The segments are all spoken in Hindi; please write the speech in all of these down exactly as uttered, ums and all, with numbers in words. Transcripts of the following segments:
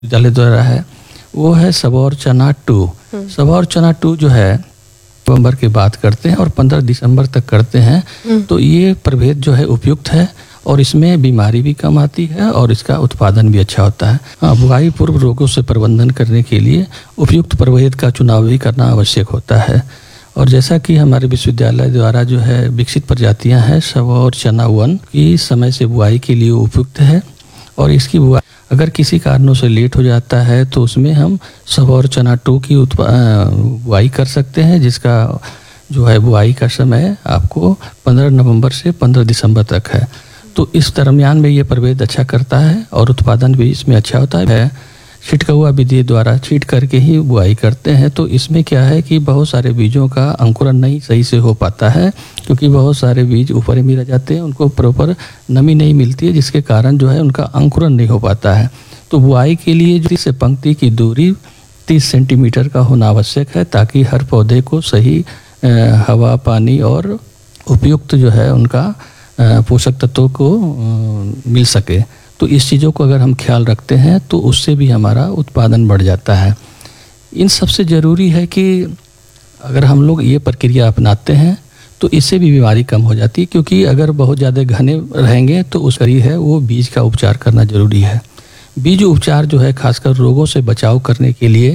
विद्यालय द्वारा है वो है सबौर चना टू। सबौर चना टू जो है नवंबर की बात करते हैं और पंद्रह दिसंबर तक करते हैं, तो ये प्रभेद जो है उपयुक्त है और इसमें बीमारी भी कम आती है और इसका उत्पादन भी अच्छा होता है। हाँ, बुआई पूर्व रोगों से प्रबंधन करने के लिए उपयुक्त प्रभेद का चुनाव भी करना आवश्यक होता है। और जैसा कि हमारे विश्वविद्यालय द्वारा जो है विकसित प्रजातियां हैं सबौर चना वन की समय से बुआई के लिए उपयुक्त है और इसकी बुआई अगर किसी कारणों से लेट हो जाता है तो उसमें हम सबौर चना टू की बुआई कर सकते हैं, जिसका जो है बुआई का समय आपको पंद्रह नवंबर से पंद्रह दिसंबर तक है। तो इस दरमियान में ये प्रभेद अच्छा करता है और उत्पादन भी इसमें अच्छा होता है। छिटकहुआ विधि द्वारा छीट करके ही बुआई करते हैं, तो इसमें क्या है कि बहुत सारे बीजों का अंकुरन नहीं सही से हो पाता है, क्योंकि बहुत सारे बीज ऊपर में रह जाते हैं, उनको प्रॉपर नमी नहीं मिलती है, जिसके कारण जो है उनका अंकुरन नहीं हो पाता है। तो बुआई के लिए जो से पंक्ति की दूरी तीस सेंटीमीटर का होना आवश्यक है, ताकि हर पौधे को सही हवा पानी और उपयुक्त जो है उनका पोषक तत्वों को मिल सके। तो इस चीज़ों को अगर हम ख्याल रखते हैं तो उससे भी हमारा उत्पादन बढ़ जाता है। इन सबसे ज़रूरी है कि अगर हम लोग ये प्रक्रिया अपनाते हैं तो इससे भी बीमारी कम हो जाती है, क्योंकि अगर बहुत ज़्यादा घने रहेंगे तो उस करी है वो बीज का उपचार करना ज़रूरी है। बीज उपचार जो है खासकर रोगों से बचाव करने के लिए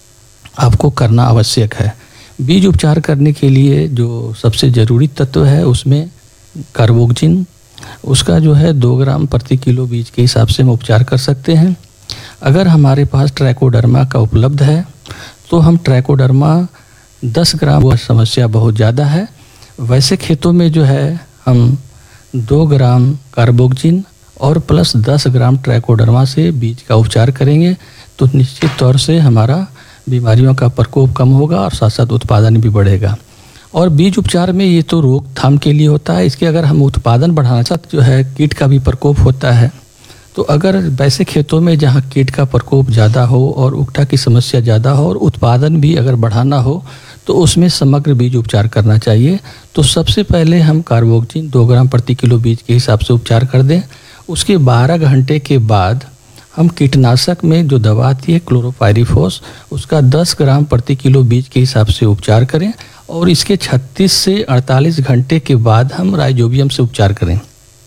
आपको करना आवश्यक है। बीज उपचार करने के लिए जो सबसे ज़रूरी तत्व है उसमें कार्बोक्जिन, उसका जो है दो ग्राम प्रति किलो बीज के हिसाब से हम उपचार कर सकते हैं। अगर हमारे पास ट्राइकोडर्मा का उपलब्ध है तो हम ट्राइकोडर्मा दस ग्राम, वह समस्या बहुत ज़्यादा है, वैसे खेतों में जो है हम दो ग्राम कार्बोक्जिन और प्लस दस ग्राम ट्राइकोडर्मा से बीज का उपचार करेंगे तो निश्चित तौर से हमारा बीमारियों का प्रकोप कम होगा और साथ साथ उत्पादन भी बढ़ेगा। और बीज उपचार में ये तो रोकथाम के लिए होता है, इसके अगर हम उत्पादन बढ़ाना चाहते जो है कीट का भी प्रकोप होता है, तो अगर वैसे खेतों में जहाँ कीट का प्रकोप ज़्यादा हो और उकठा की समस्या ज़्यादा हो और उत्पादन भी अगर बढ़ाना हो तो उसमें समग्र बीज उपचार करना चाहिए। तो सबसे पहले हम कार्बोक्जिन दो ग्राम प्रति किलो बीज के हिसाब से उपचार कर दें। उसके बारह घंटे के बाद हम कीटनाशक में जो दवा आती है क्लोरोपाइरीफॉस, उसका दस ग्राम प्रति किलो बीज के हिसाब से उपचार करें और इसके छत्तीस से अड़तालीस घंटे के बाद हम राइजोबियम से उपचार करें।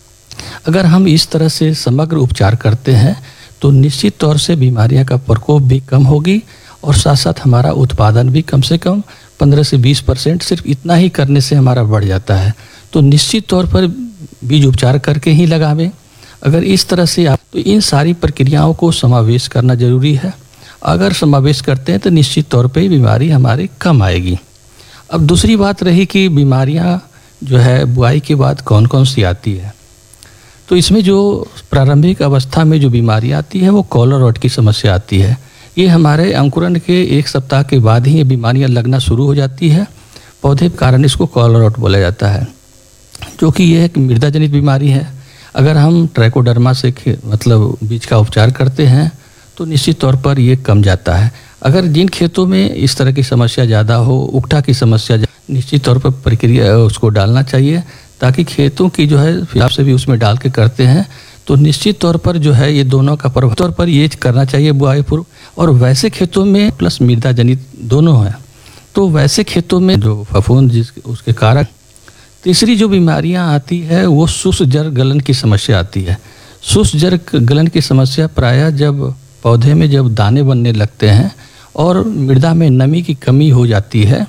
अगर हम इस तरह से समग्र उपचार करते हैं तो निश्चित तौर से बीमारियां का प्रकोप भी कम होगी और साथ साथ हमारा उत्पादन भी कम से कम पंद्रह से बीस परसेंट सिर्फ इतना ही करने से हमारा बढ़ जाता है। तो निश्चित तौर पर बीज उपचार करके ही लगावें। अगर इस तरह से आप तो इन सारी प्रक्रियाओं को समावेश करना जरूरी है। अगर समावेश करते हैं तो निश्चित तौर पर बीमारी हमारी कम आएगी। अब दूसरी बात रही कि बीमारियां जो है बुआई के बाद कौन कौन सी आती है, तो इसमें जो प्रारंभिक अवस्था में जो बीमारी आती है वो कॉलर रॉट की समस्या आती है। ये हमारे अंकुरन के एक सप्ताह के बाद ही ये बीमारियां लगना शुरू हो जाती है। पौधे के कारण इसको कॉलर रॉट बोला जाता है, जो कि यह एक मृदा जनित बीमारी है। अगर हम ट्राइकोडर्मा से मतलब बीज का उपचार करते हैं तो निश्चित तौर पर ये कम जाता है। अगर जिन खेतों में इस तरह की समस्या ज़्यादा हो, उकठा की समस्या, निश्चित तौर पर प्रक्रिया उसको डालना चाहिए, ताकि खेतों की जो है हिसाब से भी उसमें डाल के करते हैं तो निश्चित तौर पर जो है ये दोनों का प्रभाव तौर पर ये करना चाहिए बुआई पूर्व। और वैसे खेतों में प्लस मृदा जनित दोनों है, तो वैसे खेतों में जो फफूंद जिस उसके कारक। तीसरी जो बीमारियां आती है वो शुष्क जड़ गलन की समस्या आती है। शुष्क जड़ गलन की समस्या प्रायः जब पौधे में जब दाने बनने लगते हैं और मृदा में नमी की कमी हो जाती है,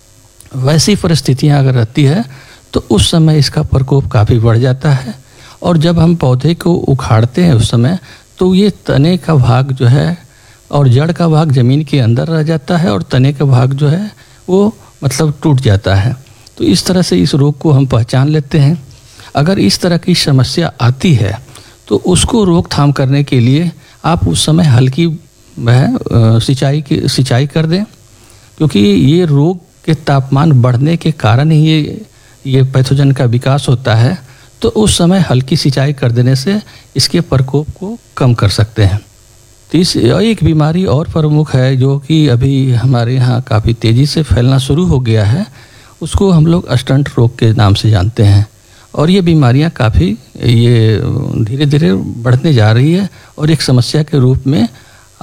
वैसी परिस्थितियां अगर रहती है तो उस समय इसका प्रकोप काफ़ी बढ़ जाता है। और जब हम पौधे को उखाड़ते हैं उस समय तो ये तने का भाग जो है और जड़ का भाग ज़मीन के अंदर रह जाता है और तने का भाग जो है वो मतलब टूट जाता है। तो इस तरह से इस रोग को हम पहचान लेते हैं। अगर इस तरह की समस्या आती है तो उसको रोकथाम करने के लिए आप उस समय हल्की वह सिंचाई की सिंचाई कर दें, क्योंकि ये रोग के तापमान बढ़ने के कारण ही ये ये पैथोजन का विकास होता है। तो उस समय हल्की सिंचाई कर देने से इसके प्रकोप को कम कर सकते हैं। तीस एक बीमारी और प्रमुख है जो कि अभी हमारे यहाँ काफ़ी तेज़ी से फैलना शुरू हो गया है, उसको हम लोग स्टंट रोग के नाम से जानते हैं। और ये बीमारियाँ काफ़ी ये धीरे धीरे बढ़ने जा रही है और एक समस्या के रूप में